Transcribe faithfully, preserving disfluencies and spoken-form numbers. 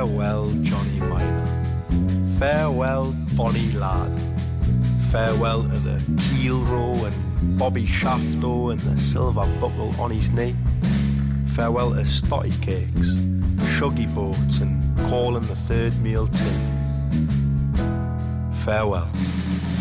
Farewell, Johnny Miner. Farewell, bonny lad. Farewell to the keel row and Bobby Shafto and the silver buckle on his knee. Farewell to stotty cakes, shuggy boats and calling the third meal tea. Farewell.